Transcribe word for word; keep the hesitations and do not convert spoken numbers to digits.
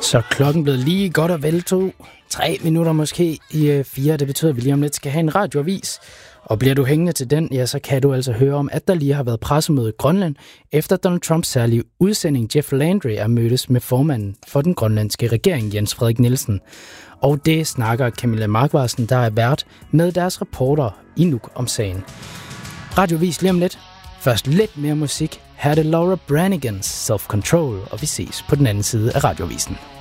Så klokken blevet lige godt og vel to, tre minutter måske i fire. Det betyder, at vi lige om lidt skal have en radioavis. Og bliver du hængende til den, ja, så kan du altså høre om, at der lige har været pressemøde i Grønland, efter Donald Trumps særlige udsending Jeff Landry er mødtes med formanden for den grønlandske regering, Jens Frederik Nielsen. Og det snakker Camilla Markvarsen, der er vært med deres reporter i Nuuk om sagen. Radioavis lige om lidt. Først lidt mere musik. Her er det Laura Brannigans Self Control, og vi ses på den anden side af radioavisen.